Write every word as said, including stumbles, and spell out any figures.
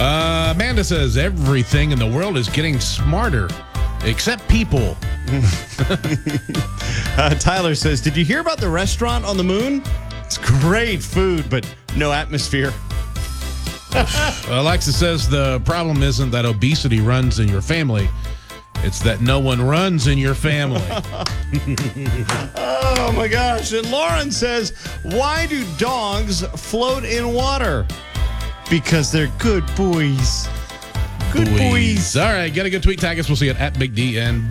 Uh, Amanda says everything in the world is getting smarter, except people. uh, Tyler says, did you hear about the restaurant on the moon? It's great food, but no atmosphere. Alexa says the problem isn't that obesity runs in your family. It's that no one runs in your family. Oh, my gosh. And Lauren says, why do dogs float in water? Because they're good boys. Good boys. All right, get a good tweet. Tag us. We'll see you at Big D and